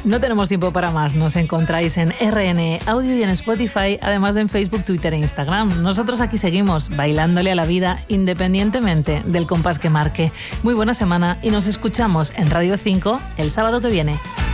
No tenemos tiempo para más. Nos encontráis en RN Audio y en Spotify, además de en Facebook, Twitter e Instagram. Nosotros aquí seguimos bailándole a la vida independientemente del compás que marque. Muy buena semana y nos escuchamos en Radio 5 el sábado que viene.